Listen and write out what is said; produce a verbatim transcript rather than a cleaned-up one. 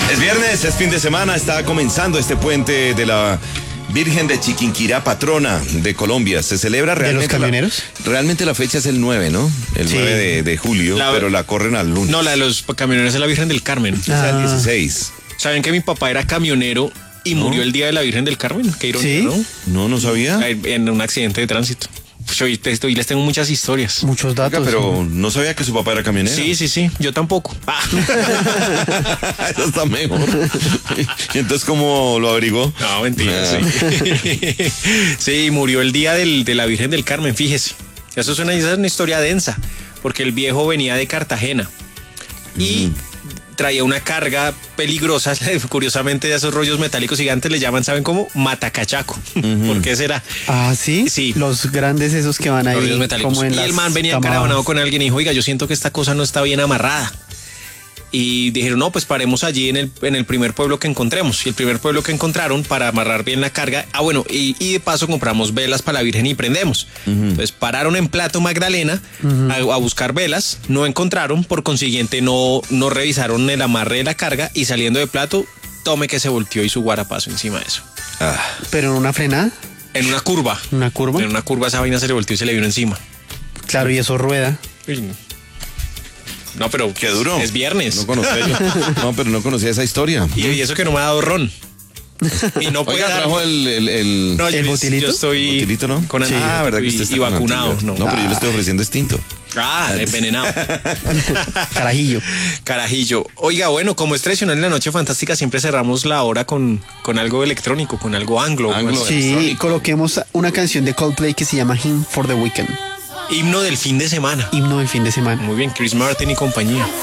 Es viernes, es fin de semana, está comenzando este puente de la Virgen de Chiquinquirá, patrona de Colombia. Se celebra realmente. ¿De los camioneros? La, realmente la fecha es el nueve, ¿no? El sí. nueve de, de julio, la, pero la corren al lunes. No, la de los camioneros es la Virgen del Carmen. Ah. O sea, el dieciséis. ¿Saben que mi papá era camionero y ¿no? murió el día de la Virgen del Carmen? Qué ironía, ¿sí? ¿no? No, no sabía. En un accidente de tránsito. Pues hoy, te, hoy les tengo muchas historias. Muchos datos. Oiga, pero sí. no sabía que su papá era camionero. Sí, sí, sí. Yo tampoco. Ah. Eso está mejor. ¿Y entonces cómo lo averiguó? No, mentira. Sí. Sí, murió el día del, de la Virgen del Carmen, fíjese. Eso es una, esa es una historia densa, porque el viejo venía de Cartagena y... Mm. traía una carga peligrosa, curiosamente de esos rollos metálicos gigantes le llaman, ¿saben cómo? Matacachaco. Uh-huh. ¿Por qué será? Ah, ¿sí? Sí. Los grandes esos que van ahí. Los rollos metálicos. Como en y las el man venía encaravanado con alguien y dijo, oiga, yo siento que esta cosa no está bien amarrada. Y dijeron, no, pues paremos allí en el, en el primer pueblo que encontremos. Y el primer pueblo que encontraron para amarrar bien la carga, ah, bueno, y, y de paso compramos velas para la Virgen y prendemos. Uh-huh. Entonces pararon en Plato Magdalena uh-huh. a, a buscar velas, no encontraron, por consiguiente no, no revisaron el amarre de la carga y saliendo de Plato, tome que se volteó y su guarapazo encima de eso. Ah. ¿Pero en una frenada? En una curva. ¿Una curva? En una curva esa vaina se le volteó y se le vino encima. Claro, y eso rueda. Uy. No, pero qué duro. Es viernes. No conocía yo. No, pero no conocía esa historia. Y, y eso que no me ha dado ron. Y no puede Oiga, dar... trajo el... ¿El, el, no, ¿el yo, botilito? Yo estoy... ¿Botilito, no? Con sí. Ah, ¿verdad que y, usted está y vacunado. No, no, pero yo le estoy ofreciendo extinto. Ah, envenenado. Carajillo. Carajillo. Oiga, bueno, como es tradicional en la Noche Fantástica, siempre cerramos la hora con, con algo electrónico, con algo anglo. Anglo sí, coloquemos una canción de Coldplay que se llama Hymn for the Weekend. Himno del fin de semana. Himno del fin de semana. Muy bien, Chris Martin y compañía.